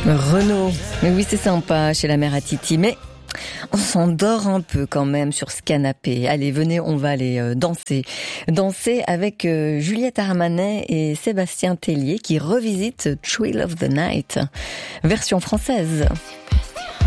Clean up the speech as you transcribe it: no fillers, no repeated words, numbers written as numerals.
Renaud, mais oui c'est sympa chez la mère à Titi, mais on s'endort un peu quand même sur ce canapé. Allez, venez, on va aller danser. Danser avec Juliette Armanet et Sébastien Tellier qui revisitent Thrill of the Night, version française.